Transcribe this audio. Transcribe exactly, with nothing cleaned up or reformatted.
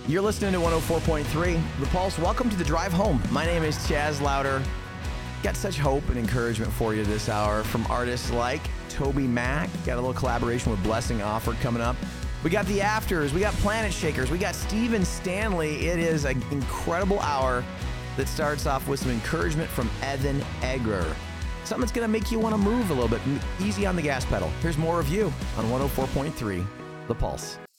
You're listening to one oh four point three The Pulse. Welcome to the drive home. My name is Chaz Louder. Got such hope and encouragement for you this hour from artists like Toby Mac. Got a little collaboration with Blessing Offered coming up. We got the Afters. We got Planet Shakers. We got Stephen Stanley. It is an incredible hour that starts off with some encouragement from Evan Egger. Something that's going to make you want to move a little bit. Easy on the gas pedal. Here's more of you on one oh four point three The Pulse.